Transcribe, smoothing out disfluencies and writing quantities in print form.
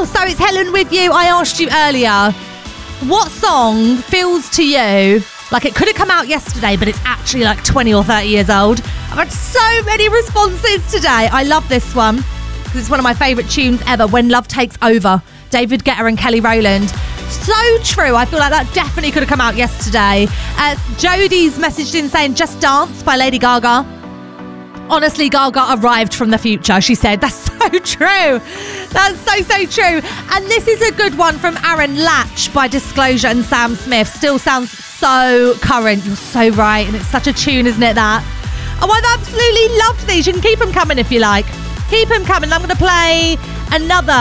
Oh, so it's Helen with you. I asked you earlier, what song feels to you like it could have come out yesterday, but it's actually like 20 or 30 years old? I've had so many responses today. I love this one because it's one of my favourite tunes ever, When Love Takes Over, David Guetta and Kelly Rowland. So true. I feel like that definitely could have come out yesterday. Jodie's messaged in saying Just Dance by Lady Gaga. Honestly, Gaga arrived from the future, she said. That's so true. That's so true. And this is a good one from Aaron, Latch by Disclosure and Sam Smith. Still sounds so current. You're so right. And it's such a tune, isn't it, that? Oh, I've absolutely loved these. You can keep them coming if you like. Keep them coming. I'm going to play another